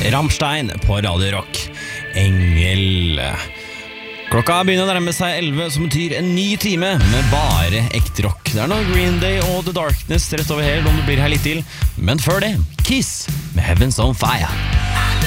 Rammstein på Radio Rock. Engel. Klokka begynner å nærme seg 11, som betyr en ny time med bare ekte rock. Det er noe Green Day og The Darkness rett over her om du blir her litt til. Men før det, Kiss med Heaven's on Fire.